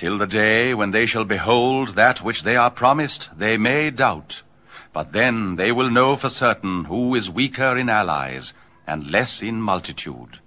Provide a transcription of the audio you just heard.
till the day when they shall behold that which they are promised, they may doubt. But then they will know for certain who is weaker in allies and less in multitude.